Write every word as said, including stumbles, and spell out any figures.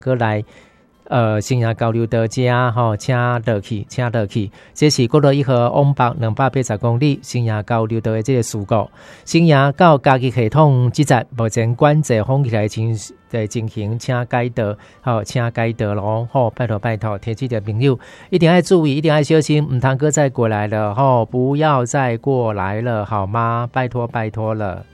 过来。呃，新营交流道遮吼，请落去，请落去。这是国道一号往北两百八十公里，新营交流道的这个事故。新营到嘉义系统即站目前管制封起来进在进行，请改道，好，请改道咯。好，拜托拜托，天气的朋友一定要注意，一定要小心，唔通哥再过来了，吼，不要再过来了，好吗？拜托拜托了。